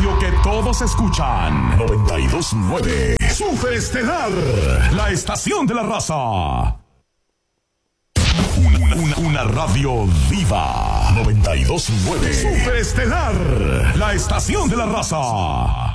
radio que todos escuchan. 92.9 Super Estelar, la estación de la raza. Una radio viva. 92.9 Super Estelar, la estación de la raza.